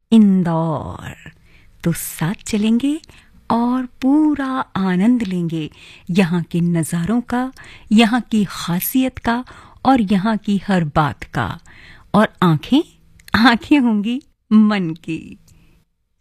इंदौर। तो साथ चलेंगे और पूरा आनंद लेंगे यहाँ के नज़ारों का, यहाँ की खासियत का और यहाँ की हर बात का। और आंखें आंखें होंगी मन की।